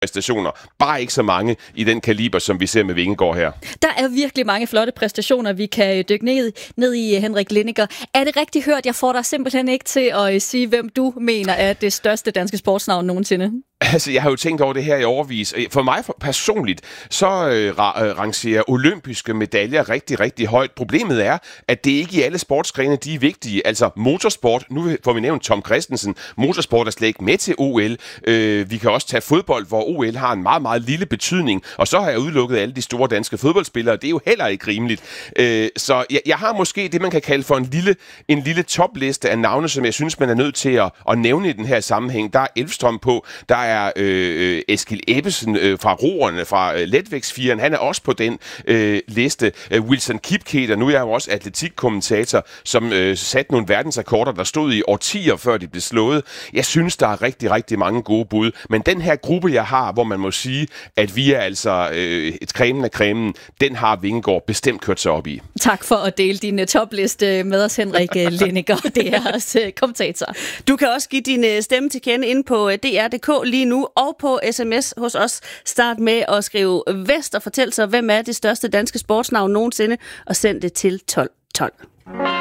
præstationer. Bare ikke så mange i den kaliber, som vi ser med Vingegaard her. Der er virkelig mange flotte præstationer, vi kan dykke ned i, Henrik Lindinger. Er det rigtigt hørt? Jeg får dig simpelthen ikke til at sige, hvem du mener er det største danske sportsnavn nogensinde. Altså, jeg har jo tænkt over det her i årevis. For mig personligt, så rangerer olympiske medaljer rigtig, rigtig højt. Problemet er, at det ikke i alle sportsgrene, de er vigtige. Altså, motorsport, nu får vi nævnt Tom Kristensen. Motorsport er slet ikke med til OL. Vi kan også tage fodbold, hvor OL har en meget, meget lille betydning. Og så har jeg udelukket alle de store danske fodboldspillere. Det er jo heller ikke rimeligt. Så jeg har måske det, man kan kalde for en lille topliste af navne, som jeg synes, man er nødt til at nævne i den her sammenhæng. Der er Elfstrøm på, der er Eskil Ebbesen fra roerne, fra letvægtsfireren, han er også på den liste. Wilson Kipketer, nu er jeg jo også atletikkommentator, som satte nogle verdensrekorder, der stod i årtier, før de blev slået. Jeg synes, der er rigtig, rigtig mange gode bud. Men den her gruppe, jeg har, hvor man må sige, at vi er altså cremen af cremen, den har Vingegaard bestemt kørt sig op i. Tak for at dele din topliste med os, Henrik Lindinger. Det er også kommentator. Du kan også give din stemme til kende ind på DR.dk lige nu, og på sms hos os. Start med at skrive Vest og fortæl så, hvem er det største danske sportsnavn nogensinde, og send det til 1212.